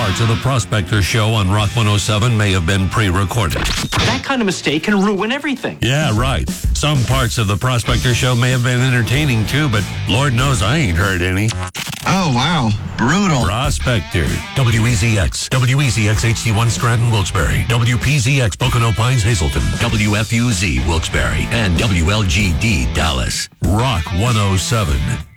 parts of the Prospector Show on Rock 107 may have been pre-recorded. That kind of mistake can ruin everything. Yeah, right. Some parts of the Prospector Show may have been entertaining too, but Lord knows I ain't heard any. Oh, wow. Brutal. Prospector. WEZX. WEZX HD1 Stratton, Wilkes-Barre. WPZX Pocono Pines, Hazleton. WFUZ Wilkes-Barre. And WLGD Dallas. Rock 107.